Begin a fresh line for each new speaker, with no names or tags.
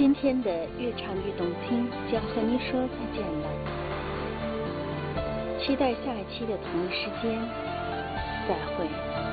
今天的越唱越动听就要和您说再见了，期待下一期的同一时间再会。